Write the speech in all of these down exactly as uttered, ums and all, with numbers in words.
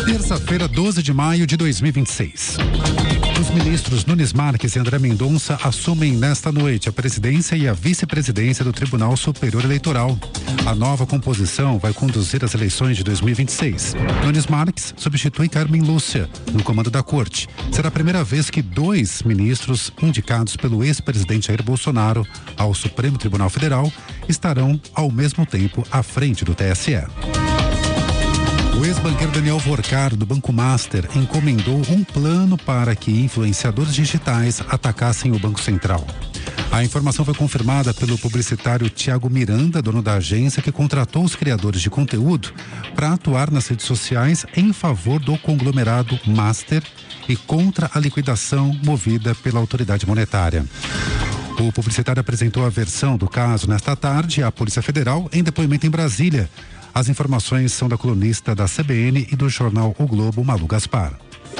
Terça-feira, doze de maio de dois mil e vinte e seis. Os ministros Nunes Marques e André Mendonça assumem nesta noite a presidência e a vice-presidência do Tribunal Superior Eleitoral. A nova composição vai conduzir as eleições de dois mil e vinte e seis. Nunes Marques substitui Carmen Lúcia no comando da corte. Será a primeira vez que dois ministros indicados pelo ex-presidente Jair Bolsonaro ao Supremo Tribunal Federal estarão ao mesmo tempo à frente do T S E. O ex-banqueiro Daniel Vorcar, do Banco Master, encomendou um plano para que influenciadores digitais atacassem o Banco Central. A informação foi confirmada pelo publicitário Tiago Miranda, dono da agência, que contratou os criadores de conteúdo para atuar nas redes sociais em favor do conglomerado Master e contra a liquidação movida pela autoridade monetária. O publicitário apresentou a versão do caso nesta tarde à Polícia Federal em depoimento em Brasília. As informações são da colunista da C B N e do jornal O Globo, Malu Gaspar.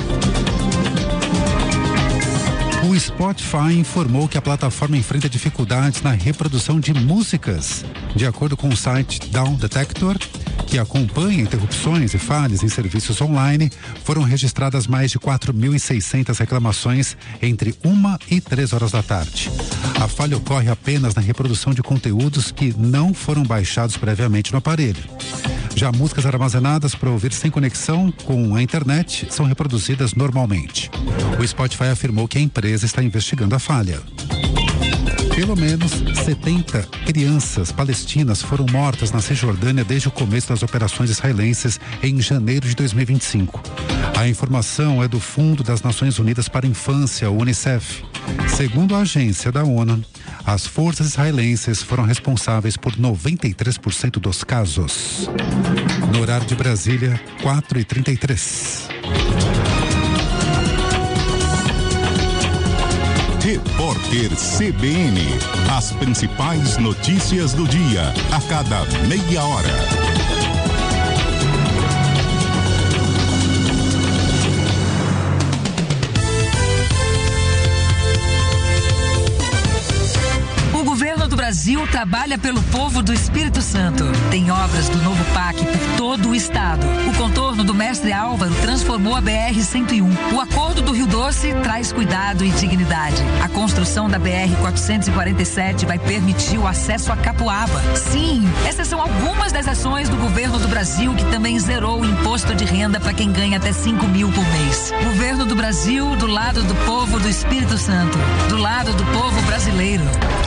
O Spotify informou que a plataforma enfrenta dificuldades na reprodução de músicas. De acordo com o site Down Detector, que acompanha interrupções e falhas em serviços online, foram registradas mais de quatro mil e seiscentas reclamações entre uma e três horas da tarde. A falha ocorre apenas na reprodução de conteúdos que não foram baixados previamente no aparelho. Já músicas armazenadas para ouvir sem conexão com a internet são reproduzidas normalmente. O Spotify afirmou que a empresa está investigando a falha. Pelo menos setenta crianças palestinas foram mortas na Cisjordânia desde o começo das operações israelenses em janeiro de dois mil e vinte e cinco. A informação é do Fundo das Nações Unidas para a Infância, o Unicef. Segundo a agência da ONU, as forças israelenses foram responsáveis por noventa e três por cento dos casos. No horário de Brasília, quatro e trinta e três. Repórter C B N. As principais notícias do dia, a cada meia hora. O Brasil trabalha pelo povo do Espírito Santo. Tem obras do novo P A C por todo o estado. O contorno do Mestre Álvaro transformou a B R cento e um. O acordo do Rio Doce traz cuidado e dignidade. A construção da B R quatrocentos e quarenta e sete vai permitir o acesso a Capuava. Sim, essas são algumas das ações do governo do Brasil, que também zerou o imposto de renda para quem ganha até cinco mil por mês. Governo do Brasil, do lado do povo do Espírito Santo, do lado do povo brasileiro.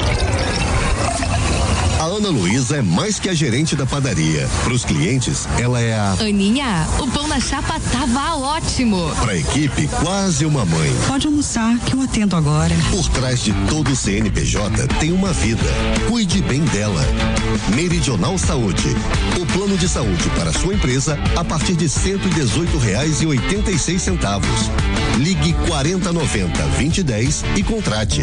A Ana Luísa é mais que a gerente da padaria. Para os clientes, ela é a... Aninha, o pão na chapa tava ótimo. Para a equipe, quase uma mãe. Pode almoçar, que eu atendo agora. Por trás de todo o C N P J tem uma vida. Cuide bem dela. Meridional Saúde. O plano de saúde para sua empresa a partir de cento e dezoito reais e oitenta e seis centavos. Ligue quarenta noventa, vinte dez e contrate.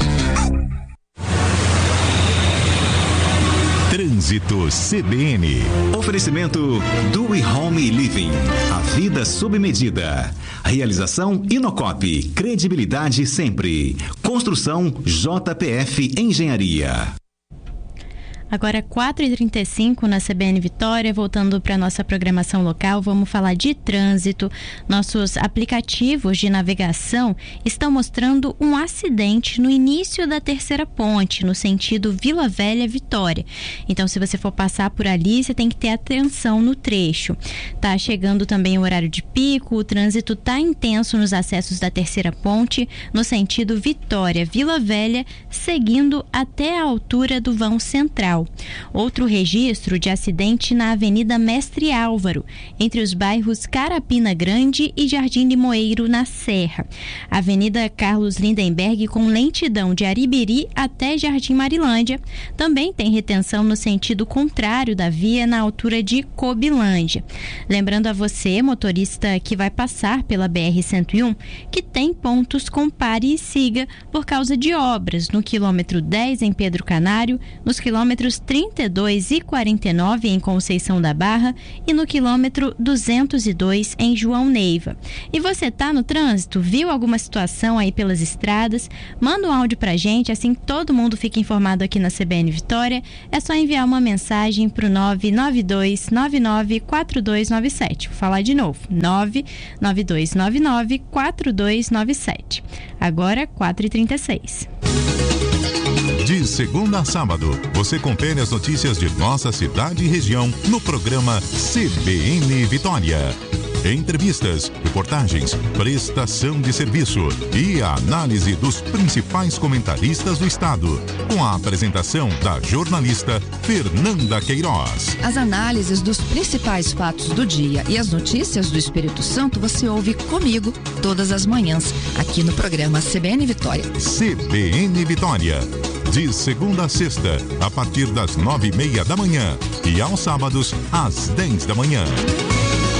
Trânsito C B N. Oferecimento do Home Living. A vida sob medida. Realização Inocop. Credibilidade sempre. Construção J P F Engenharia. Agora quatro e trinta e cinco na C B N Vitória, voltando para a nossa programação local, vamos falar de trânsito. Nossos aplicativos de navegação estão mostrando um acidente no início da terceira ponte, no sentido Vila Velha Vitória. Então, se você for passar por ali, você tem que ter atenção no trecho. Tá chegando também o horário de pico, o trânsito tá intenso nos acessos da terceira ponte, no sentido Vitória Vila Velha, seguindo até a altura do vão central. Outro registro de acidente na Avenida Mestre Álvaro, entre os bairros Carapina Grande e Jardim Limoeiro, na Serra. Avenida Carlos Lindenberg com lentidão de Aribiri até Jardim Marilândia. Também tem retenção no sentido contrário da via, na altura de Cobilândia. Lembrando a você, motorista que vai passar pela B R cento e um, que tem pontos com pare e siga por causa de obras no quilômetro dez em Pedro Canário, nos quilômetros quilômetros trinta e dois e quarenta e nove em Conceição da Barra e no quilômetro duzentos e dois em João Neiva. E você tá no trânsito? Viu alguma situação aí pelas estradas? Manda um áudio pra gente, assim todo mundo fica informado aqui na C B N Vitória. É só enviar uma mensagem pro nove nove dois nove nove quatro dois nove sete. Vou falar de novo, nove nove dois nove nove quatro dois nove sete. Agora, quatro e trinta e seis. De segunda a sábado, você confere as notícias de nossa cidade e região no programa C B N Vitória. Entrevistas, reportagens, prestação de serviço e a análise dos principais comentaristas do estado, com a apresentação da jornalista Fernanda Queiroz. As análises dos principais fatos do dia e as notícias do Espírito Santo você ouve comigo todas as manhãs, aqui no programa C B N Vitória. C B N Vitória. De segunda a sexta, a partir das nove e meia da manhã e aos sábados, às dez da manhã.